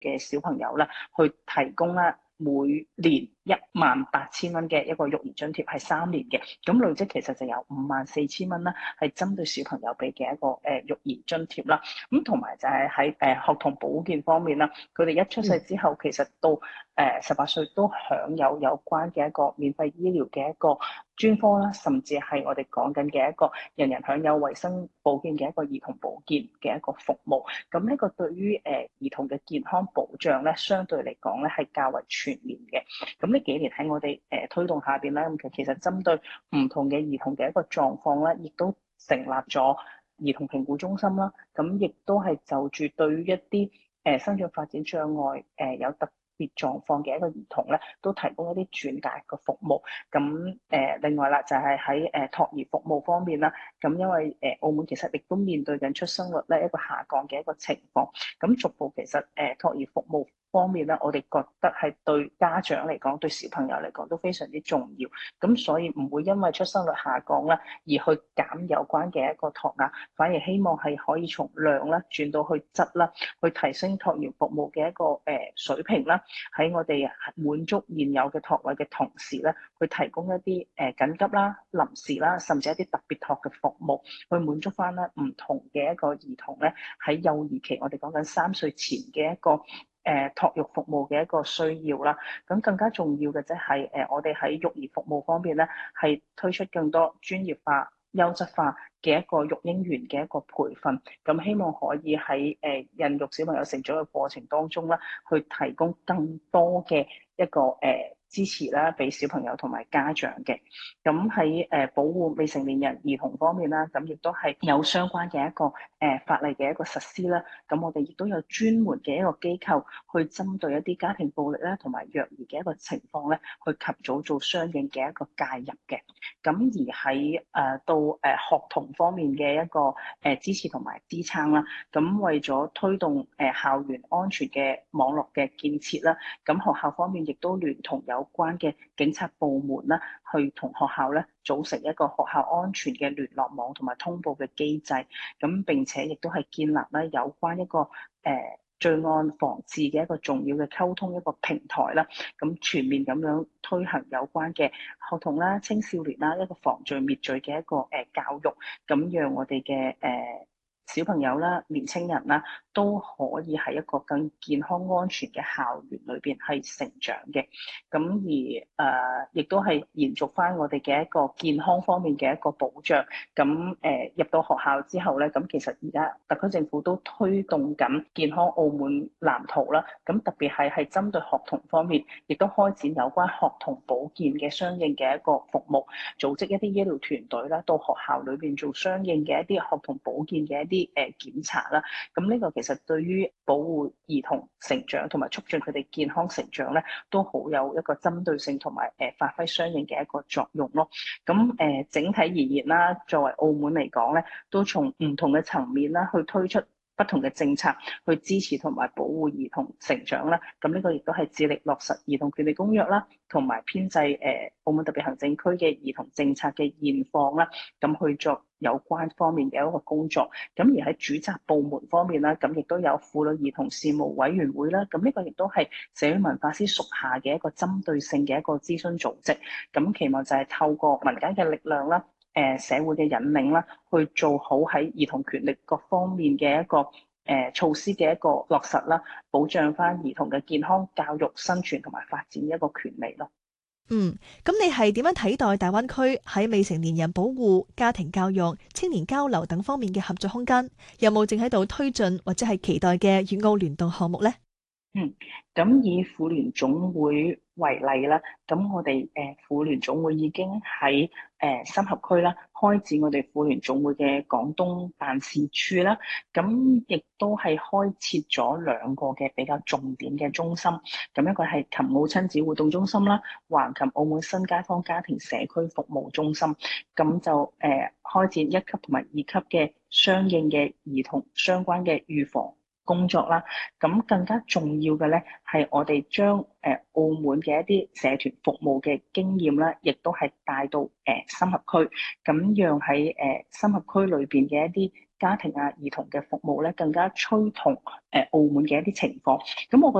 嘅小朋友啦，去提供啦每年18,000蚊嘅一個育兒津貼，係3年嘅。咁累積其實就有54,000蚊啦，係針對小朋友俾嘅一個育兒津貼啦。咁同埋就係喺學童保健方面啦，佢哋一出世之後，其實到18歲都享有關嘅一個免費醫療嘅一個專科啦，甚至係我哋講緊嘅一個人人享有衞生保健嘅一個兒童保健嘅一個服務。咁呢個對於兒童嘅健康保障咧，相對嚟講咧係較為全面嘅。咁呢幾年喺我哋推動下邊咧，咁其實針對唔同嘅兒童嘅一個狀況咧，亦都成立咗兒童評估中心啦。咁亦都係就住對於一啲生長發展障礙有特別狀況嘅一個兒童咧，都提供一啲轉介嘅服務。咁另外啦，就係喺託兒服務方面啦。咁因為澳門其實亦都面對緊出生率咧一個下降嘅一個情況。咁逐步其實託兒服務方面咧，我哋覺得係對家長嚟講，對小朋友嚟講都非常之重要。咁所以唔會因為出生率下降啦，而去減有關嘅一個托額，反而希望係可以從量啦轉到去質啦，去提升託兒服務嘅一個水平啦。喺我哋滿足現有嘅托位嘅同時咧，去提供一啲緊急啦、臨時啦，甚至一啲特別托嘅服務，去滿足翻咧唔同嘅一個兒童咧喺幼兒期，我哋講緊3歲前嘅一個托育服務嘅一個需要啦。咁更加重要嘅即係我哋喺育兒服務方面咧，係推出更多專業化、優質化嘅一個育嬰員嘅一個培訓。咁希望可以喺孕育小朋友成長嘅過程當中啦，去提供更多嘅一個支持啦，俾小朋友同埋家長嘅。咁喺保護未成年人兒童方面啦，咁亦都係有相關嘅一個法例嘅一個實施啦。咁我哋亦都有專門嘅一個機構去針對一啲家庭暴力啦同埋虐兒嘅一個情況咧，去及早做相應嘅一個介入嘅。咁而喺到學童方面嘅一個支持同埋支撐啦，咁為咗推動校園安全嘅網絡嘅建設啦，咁學校方面亦都聯同有關嘅警察部門啦，去同學校咧組成一個學校安全嘅聯絡網同埋通報嘅機制。咁並且亦都係建立咧有關一個罪案防治嘅一個重要嘅溝通一個平台啦。咁全面咁樣推行有關嘅學童啦、青少年啦一個防罪滅罪嘅一個教育，咁讓我哋嘅小朋友啦、年青人啦，都可以喺一個更健康安全嘅校園裏邊係成長嘅。咁而亦都係延續翻我哋嘅一個健康方面嘅一個保障。咁入到學校之後咧，咁其實而家特區政府都推動緊健康澳門藍圖啦。咁特別係針對學童方面，亦都開展有關學童保健嘅相應嘅一個服務，組織一啲醫療團隊啦，到學校裏邊做相應嘅一啲學童保健嘅一啲檢查啦。咁呢個其實對於保護兒童成長同埋促進佢哋健康成長咧，都好有一個針對性同埋發揮相應嘅一個作用咯。咁整體而言啦，作為澳門嚟講咧，都從唔同嘅層面啦，去推出不同嘅政策，去支持同埋保護兒童成長啦。咁呢個亦都係致力落實兒童權利公約啦，同埋編製澳門特別行政區嘅兒童政策嘅現況啦，咁去做有關方面嘅一個工作。咁而喺主責部門方面啦，咁亦都有婦女兒童事務委員會啦。咁呢個亦都係社會文化司屬下嘅一個針對性嘅一個諮詢組織。咁期望就係透過民間嘅力量啦，社會嘅引領啦，去做好喺兒童權利各方面嘅一個措施嘅一個落實啦，保障翻兒童嘅健康、教育、生存同埋發展一個權利咯。 咁你係點樣睇待大灣區喺未成年人保護、家庭教育、青年交流等方面嘅合作空間？有冇正喺度推進或者係期待嘅粵澳聯動項目呢？ 咁以婦聯總會為例啦，咁我哋婦聯總會已經喺深合區啦，開展我哋婦聯總會嘅廣東辦事處啦。咁亦都係開設咗2個嘅比較重點嘅中心。咁一個係琴澳親子互動中心啦，橫琴澳門新街坊家庭社區服務中心。咁就開展1級同埋2級嘅相應嘅兒童相關嘅預防工作啦。咁更加重要嘅咧，係我哋將澳門嘅一啲社團服務嘅經驗啦，亦都係帶到深合區，咁讓喺深合區裏邊嘅一啲家庭啊兒童嘅服務咧更加趨同澳門嘅一啲情況。咁我